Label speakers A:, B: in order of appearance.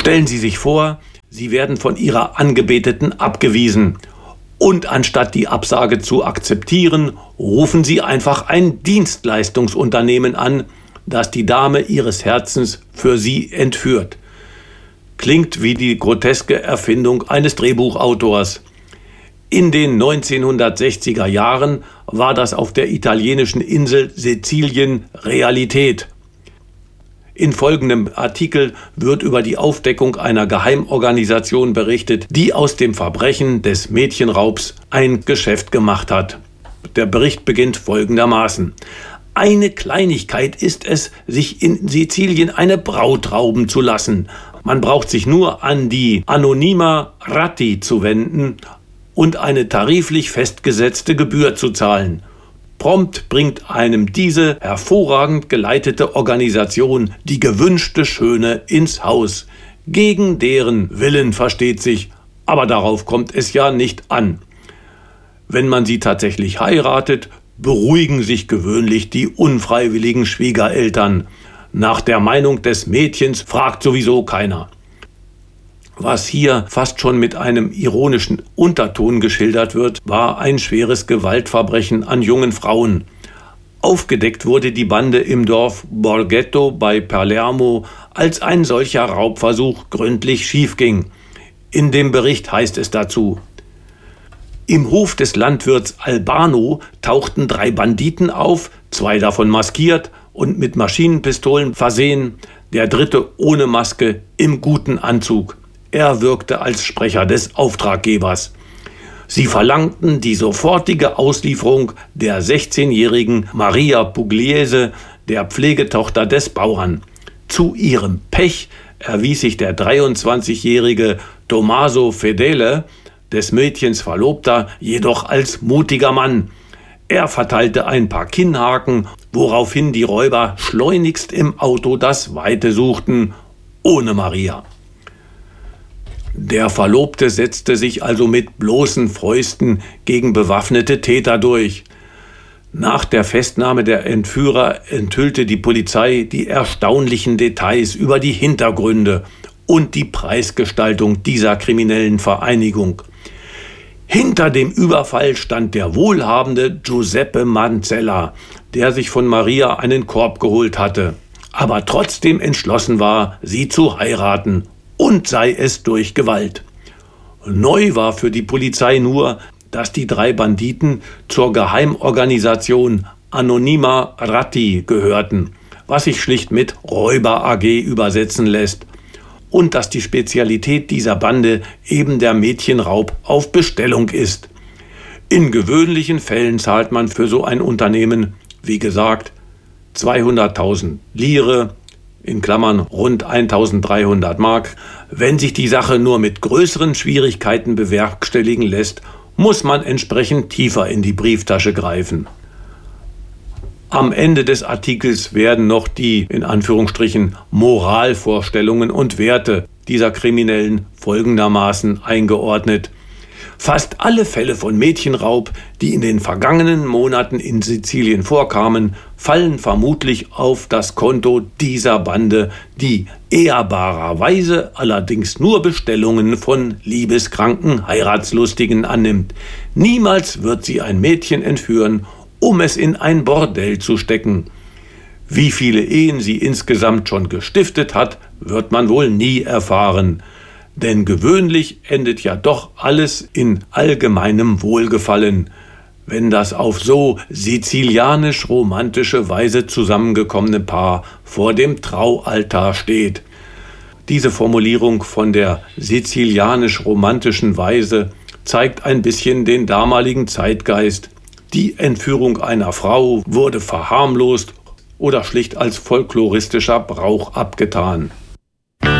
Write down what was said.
A: Stellen Sie sich vor, Sie werden von Ihrer Angebeteten abgewiesen. Und anstatt die Absage zu akzeptieren, rufen Sie einfach ein Dienstleistungsunternehmen an, das die Dame Ihres Herzens für Sie entführt. Klingt wie die groteske Erfindung eines Drehbuchautors. In den 1960er Jahren war das auf der italienischen Insel Sizilien Realität. In folgendem Artikel wird über die Aufdeckung einer Geheimorganisation berichtet, die aus dem Verbrechen des Mädchenraubs ein Geschäft gemacht hat. Der Bericht beginnt folgendermaßen. Eine Kleinigkeit ist es, sich in Sizilien eine Braut rauben zu lassen. Man braucht sich nur an die Anonyma Ratti zu wenden und eine tariflich festgesetzte Gebühr zu zahlen. Prompt bringt einem diese hervorragend geleitete Organisation die gewünschte Schöne ins Haus. Gegen deren Willen, versteht sich, aber darauf kommt es ja nicht an. Wenn man sie tatsächlich heiratet, beruhigen sich gewöhnlich die unfreiwilligen Schwiegereltern. Nach der Meinung des Mädchens fragt sowieso keiner. Was hier fast schon mit einem ironischen Unterton geschildert wird, war ein schweres Gewaltverbrechen an jungen Frauen. Aufgedeckt wurde die Bande im Dorf Borghetto bei Palermo, als ein solcher Raubversuch gründlich schiefging. In dem Bericht heißt es dazu: Im Hof des Landwirts Albano tauchten 3 Banditen auf, 2 davon maskiert und mit Maschinenpistolen versehen, der 3. ohne Maske im guten Anzug. Er wirkte als Sprecher des Auftraggebers. Sie verlangten die sofortige Auslieferung der 16-jährigen Maria Pugliese, der Pflegetochter des Bauern. Zu ihrem Pech erwies sich der 23-jährige Tommaso Fedele, des Mädchens Verlobter, jedoch als mutiger Mann. Er verteilte ein paar Kinnhaken, woraufhin die Räuber schleunigst im Auto das Weite suchten, ohne Maria. Der Verlobte setzte sich also mit bloßen Fäusten gegen bewaffnete Täter durch. Nach der Festnahme der Entführer enthüllte die Polizei die erstaunlichen Details über die Hintergründe und die Preisgestaltung dieser kriminellen Vereinigung. Hinter dem Überfall stand der wohlhabende Giuseppe Manzella, der sich von Maria einen Korb geholt hatte, aber trotzdem entschlossen war, sie zu heiraten, und sei es durch Gewalt. Neu war für die Polizei nur, dass die 3 Banditen zur Geheimorganisation Anonyma Ratti gehörten, was sich schlicht mit Räuber AG übersetzen lässt, und dass die Spezialität dieser Bande eben der Mädchenraub auf Bestellung ist. In gewöhnlichen Fällen zahlt man für so ein Unternehmen, wie gesagt, 200.000 Lire, in Klammern rund 1.300 Mark. Wenn sich die Sache nur mit größeren Schwierigkeiten bewerkstelligen lässt, muss man entsprechend tiefer in die Brieftasche greifen. Am Ende des Artikels werden noch die, in Anführungsstrichen, Moralvorstellungen und Werte dieser Kriminellen folgendermaßen eingeordnet. Fast alle Fälle von Mädchenraub, die in den vergangenen Monaten in Sizilien vorkamen, fallen vermutlich auf das Konto dieser Bande, die ehrbarerweise allerdings nur Bestellungen von liebeskranken Heiratslustigen annimmt. Niemals wird sie ein Mädchen entführen, um es in ein Bordell zu stecken. Wie viele Ehen sie insgesamt schon gestiftet hat, wird man wohl nie erfahren. Denn gewöhnlich endet ja doch alles in allgemeinem Wohlgefallen, wenn das auf so sizilianisch-romantische Weise zusammengekommene Paar vor dem Traualtar steht. Diese Formulierung von der sizilianisch-romantischen Weise zeigt ein bisschen den damaligen Zeitgeist. Die Entführung einer Frau wurde verharmlost oder schlicht als folkloristischer Brauch abgetan.